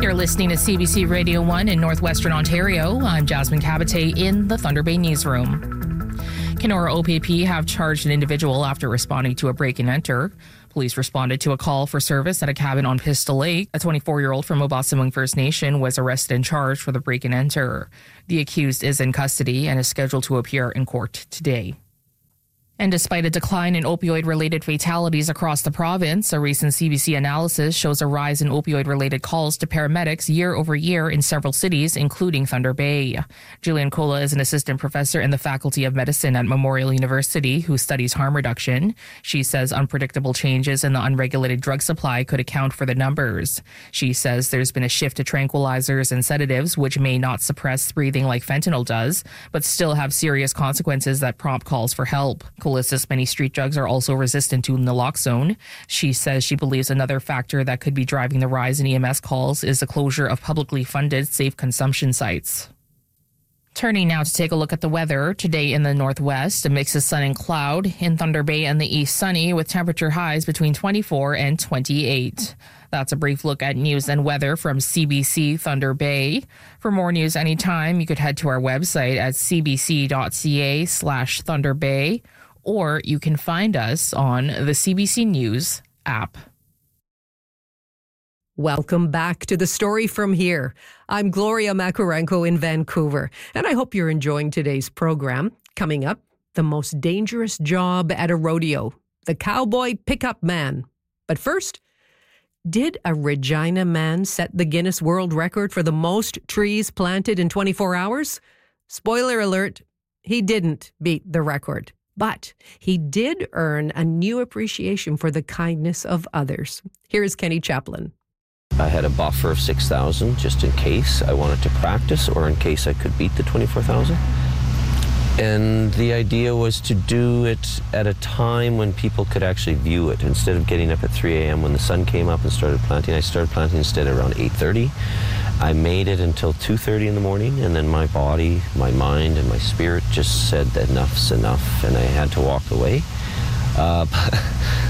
You're listening to CBC Radio 1 in Northwestern Ontario. I'm Jasmine Cabate in the Thunder Bay newsroom. Kenora OPP have charged an individual after responding to a break-and-enter. Police responded to a call for service at a cabin on Pistol Lake. A 24-year-old from Obasamung First Nation was arrested and charged for the break-and-enter. The accused is in custody and is scheduled to appear in court today. And despite a decline in opioid-related fatalities across the province, a recent CBC analysis shows a rise in opioid-related calls to paramedics year over year in several cities, including Thunder Bay. Julian Kola is an assistant professor in the Faculty of Medicine at Memorial University who studies harm reduction. She says unpredictable changes in the unregulated drug supply could account for the numbers. She says there's been a shift to tranquilizers and sedatives, which may not suppress breathing like fentanyl does, but still have serious consequences that prompt calls for help. Kola says many street drugs are also resistant to naloxone. She says she believes another factor that could be driving the rise in EMS calls is the closure of publicly funded safe consumption sites. Turning now to take a look at the weather. Today in the northwest, a mix of sun and cloud. In Thunder Bay and the east, sunny with temperature highs between 24 and 28. That's a brief look at news and weather from CBC Thunder Bay. For more news anytime, you could head to our website at cbc.ca/Thunder Bay, or you can find us on the CBC News app. Welcome back to The Story From Here. I'm Gloria Makurenko in Vancouver, and I hope you're enjoying today's program. Coming up, the most dangerous job at a rodeo, the cowboy pickup man. But first, did a Regina man set the Guinness World Record for the most trees planted in 24 hours? Spoiler alert, he didn't beat the record. But he did earn a new appreciation for the kindness of others. Here's Kenny Chaplin. I had a buffer of 6,000 just in case I wanted to practice or in case I could beat the 24,000. And the idea was to do it at a time when people could actually view it. Instead of getting up at 3 a.m. when the sun came up and started planting, I started planting instead around 8:30. I made it until 2:30 in the morning, and then my body, my mind, and my spirit just said that enough's enough, and I had to walk away.